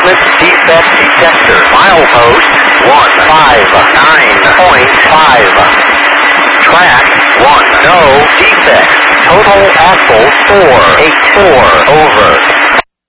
Ultimate Defect Detector. Milepost 159.5. Track 1. No defects. Total axle 484. Over.